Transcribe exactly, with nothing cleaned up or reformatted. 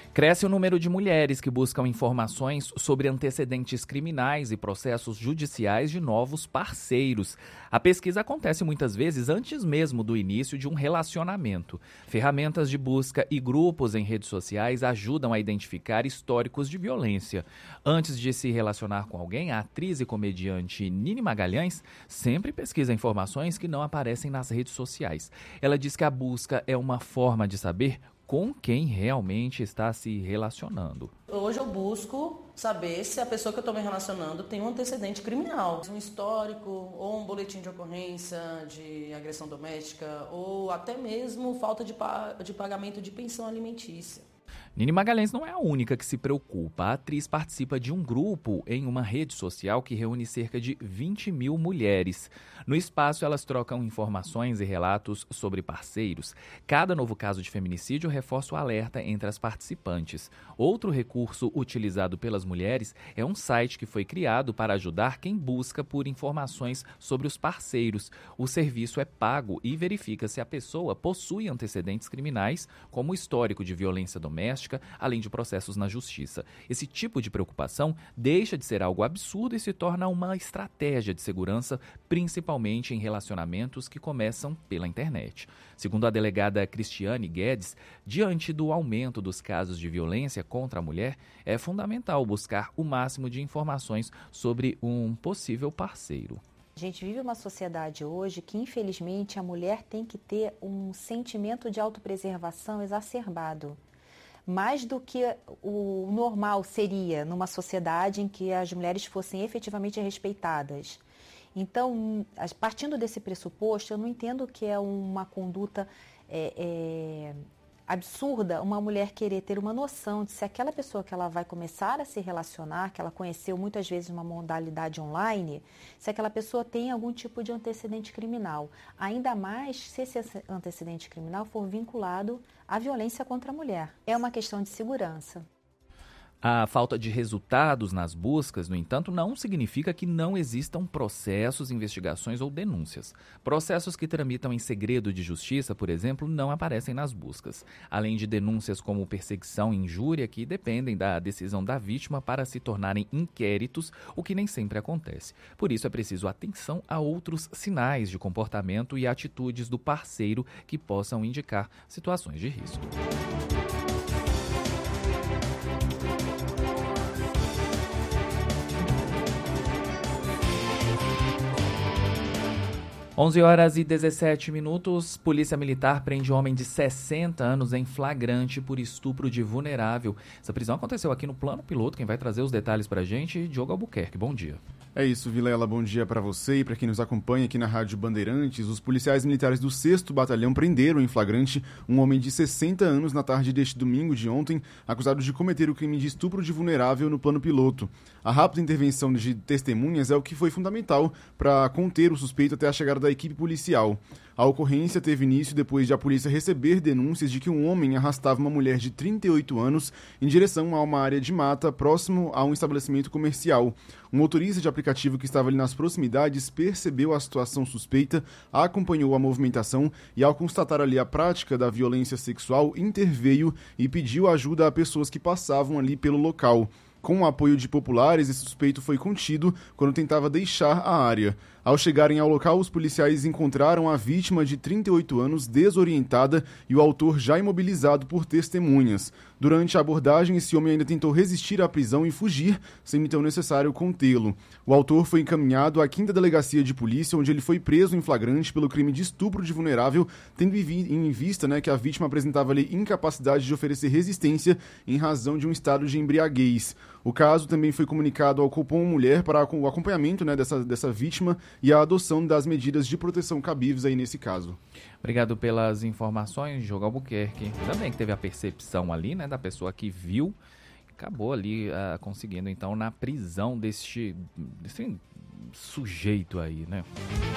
Cresce o número de mulheres que buscam informações sobre antecedentes criminais e processos judiciais de novos parceiros. A pesquisa acontece muitas vezes antes mesmo do início de um relacionamento. Ferramentas de busca e grupos em redes sociais ajudam a identificar históricos de violência. Antes de se relacionar com alguém, a atriz e comediante Nini Magalhães sempre pesquisa informações que não aparecem nas redes sociais. Ela diz que a busca é uma forma de saber com quem realmente está se relacionando. Hoje eu busco saber se a pessoa que eu estou me relacionando tem um antecedente criminal, um histórico ou um boletim de ocorrência de agressão doméstica ou até mesmo falta de, pa- de pagamento de pensão alimentícia. Nini Magalhães não é a única que se preocupa. A atriz participa de um grupo em uma rede social que reúne cerca de vinte mil mulheres. No espaço, elas trocam informações e relatos sobre parceiros. Cada novo caso de feminicídio reforça o alerta entre as participantes. Outro recurso utilizado pelas mulheres é um site que foi criado para ajudar quem busca por informações sobre os parceiros. O serviço é pago e verifica se a pessoa possui antecedentes criminais, como histórico de violência doméstica, além de processos na justiça. Esse tipo de preocupação deixa de ser algo absurdo e se torna uma estratégia de segurança, principalmente em relacionamentos que começam pela internet. Segundo a delegada Cristiane Guedes, diante do aumento dos casos de violência contra a mulher, é fundamental buscar o máximo de informações sobre um possível parceiro. A gente vive uma sociedade hoje que, infelizmente, a mulher tem que ter um sentimento de autopreservação exacerbado. Mais do que o normal seria numa sociedade em que as mulheres fossem efetivamente respeitadas. Então, partindo desse pressuposto, eu não entendo que é uma conduta é, é, absurda uma mulher querer ter uma noção de se aquela pessoa que ela vai começar a se relacionar, que ela conheceu muitas vezes numa modalidade online, se aquela pessoa tem algum tipo de antecedente criminal. Ainda mais se esse antecedente criminal for vinculado à violência contra a mulher. É uma questão de segurança. A falta de resultados nas buscas, no entanto, não significa que não existam processos, investigações ou denúncias. Processos que tramitam em segredo de justiça, por exemplo, não aparecem nas buscas. Além de denúncias como perseguição e injúria, que dependem da decisão da vítima para se tornarem inquéritos, o que nem sempre acontece. Por isso é preciso atenção a outros sinais de comportamento e atitudes do parceiro que possam indicar situações de risco. onze horas e dezessete minutos, Polícia Militar prende homem de sessenta anos em flagrante por estupro de vulnerável. Essa prisão aconteceu aqui no Plano Piloto. Quem vai trazer os detalhes pra gente, Diogo Albuquerque. Bom dia. É isso, Vilela, bom dia para você e para quem nos acompanha aqui na Rádio Bandeirantes. Os policiais militares do sexto Batalhão prenderam em flagrante um homem de sessenta anos na tarde deste domingo de ontem, acusado de cometer o crime de estupro de vulnerável no Plano Piloto. A rápida intervenção de testemunhas é o que foi fundamental para conter o suspeito até a chegada da equipe policial. A ocorrência teve início depois de a polícia receber denúncias de que um homem arrastava uma mulher de trinta e oito anos em direção a uma área de mata próximo a um estabelecimento comercial. Um motorista de aplicativo que estava ali nas proximidades percebeu a situação suspeita, acompanhou a movimentação e, ao constatar ali a prática da violência sexual, interveio e pediu ajuda a pessoas que passavam ali pelo local. Com o apoio de populares, esse suspeito foi contido quando tentava deixar a área. Ao chegarem ao local, os policiais encontraram a vítima de trinta e oito anos desorientada e o autor já imobilizado por testemunhas. Durante a abordagem, esse homem ainda tentou resistir à prisão e fugir, sendo então necessário contê-lo. O autor foi encaminhado à quinta Delegacia de Polícia, onde ele foi preso em flagrante pelo crime de estupro de vulnerável, tendo em vista, né, que a vítima apresentava ali incapacidade de oferecer resistência em razão de um estado de embriaguez. O caso também foi comunicado ao Copom Mulher para o acompanhamento, né, dessa, dessa vítima e a adoção das medidas de proteção cabíveis aí nesse caso. Obrigado pelas informações, Diogo Albuquerque. Também que teve a percepção ali, né, da pessoa que viu, acabou ali uh, conseguindo então na prisão deste, desse sujeito aí, né?